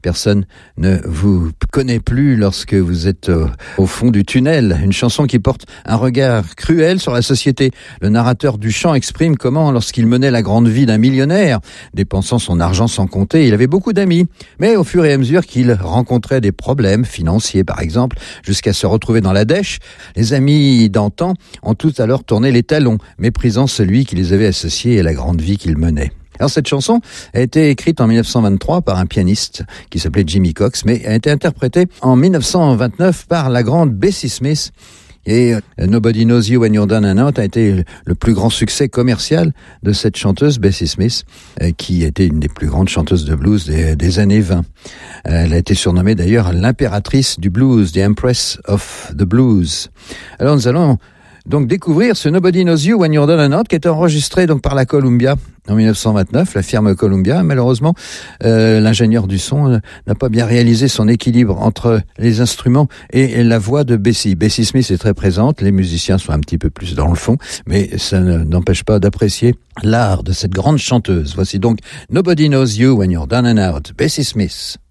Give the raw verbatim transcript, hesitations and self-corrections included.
personne ne vous connaît plus lorsque vous êtes au, au fond du tunnel. Une chanson qui porte un regard cruel sur la société. Le narrateur du chant exprime comment, lorsqu'il menait la grande vie d'un millionnaire, dépensant son argent sans compter, il avait beaucoup d'amis. Mais au fur et à mesure qu'il rencontrait des problèmes financiers, par exemple, jusqu'à se retrouver dans la dèche, les amis d'antan ont tous alors tourné les talons, méprisant celui qui les avait associés à la grande vie qu'il menait. Alors cette chanson a été écrite en dix-neuf cent vingt-trois par un pianiste qui s'appelait Jimmy Cox, mais a été interprétée en dix-neuf cent vingt-neuf par la grande Bessie Smith. Et Nobody Knows You When You're Down and Out a été le plus grand succès commercial de cette chanteuse Bessie Smith, qui était une des plus grandes chanteuses de blues des, des années vingt. Elle a été surnommée d'ailleurs l'impératrice du blues, the Empress of the Blues. Alors nous allons donc découvrir ce Nobody Knows You When You're Down and Out qui a été enregistré donc par la Columbia en dix-neuf cent vingt-neuf, la firme Columbia. Malheureusement, euh, l'ingénieur du son euh, n'a pas bien réalisé son équilibre entre les instruments et la voix de Bessie. Bessie Smith est très présente, les musiciens sont un petit peu plus dans le fond, mais ça ne, n'empêche pas d'apprécier l'art de cette grande chanteuse. Voici donc Nobody Knows You When You're Down and Out, Bessie Smith.